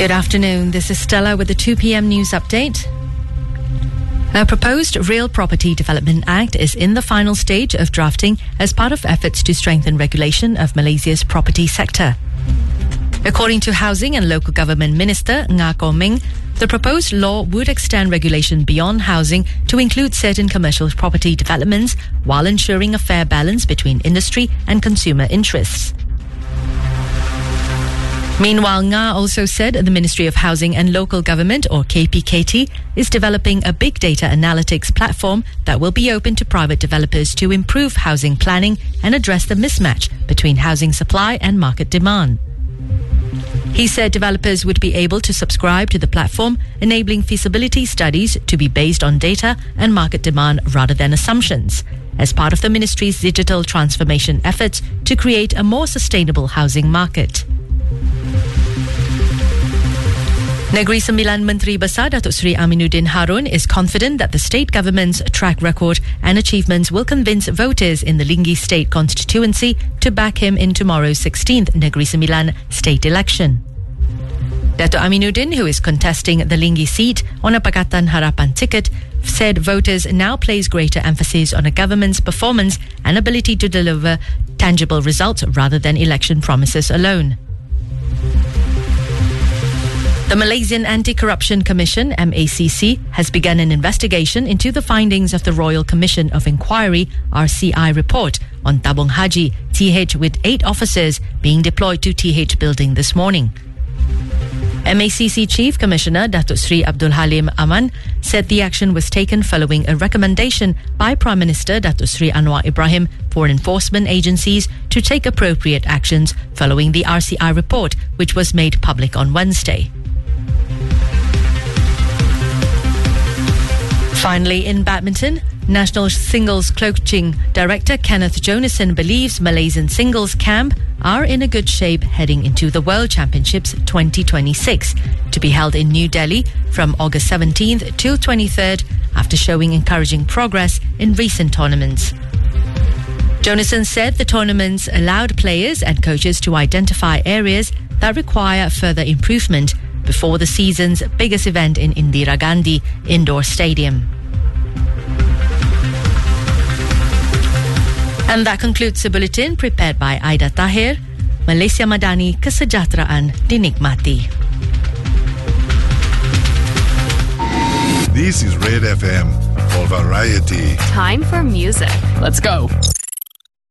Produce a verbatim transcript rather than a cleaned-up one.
Good afternoon. This is Stella with the two p.m. news update. A proposed Real Property Development Act is in the final stage of drafting as part of efforts to strengthen regulation of Malaysia's property sector. According to Housing and Local Government Minister Nga Koh Ming, the proposed law would extend regulation beyond housing to include certain commercial property developments while ensuring a fair balance between industry and consumer interests. Meanwhile, Nga also said the Ministry of Housing and Local Government, or K P K T, is developing a big data analytics platform that will be open to private developers to improve housing planning and address the mismatch between housing supply and market demand. He said developers would be able to subscribe to the platform, enabling feasibility studies to be based on data and market demand rather than assumptions, as part of the ministry's digital transformation efforts to create a more sustainable housing market. Negeri Sembilan Menteri Besar Datuk Seri Aminuddin Harun is confident that the state government's track record and achievements will convince voters in the Lingi State constituency to back him in tomorrow's sixteenth Negeri Sembilan state election. Datuk Aminuddin, who is contesting the Lingi seat on a Pakatan Harapan ticket, said voters now place greater emphasis on a government's performance and ability to deliver tangible results rather than election promises alone. The Malaysian Anti-Corruption Commission, M A C C, has begun an investigation into the findings of the Royal Commission of Inquiry, R C I, report on Tabung Haji, T H, with eight officers being deployed to T H building this morning. M A C C Chief Commissioner Datuk Seri Abdul Halim Aman said the action was taken following a recommendation by Prime Minister Datuk Seri Anwar Ibrahim for enforcement agencies to take appropriate actions following the R C I report, which was made public on Wednesday. Finally, in badminton, National Singles Coaching Director Kenneth Jonasson believes Malaysian singles camp are in a good shape heading into the World Championships twenty twenty-six, to be held in New Delhi from August seventeenth till twenty-third, after showing encouraging progress in recent tournaments. Jonasson said the tournaments allowed players and coaches to identify areas that require further improvement before the season's biggest event in Indira Gandhi Indoor Stadium. And that concludes the bulletin prepared by Aida Tahir. Malaysia Madani, kesejahteraan dinikmati. This is Red F M for variety. Time for music. Let's go.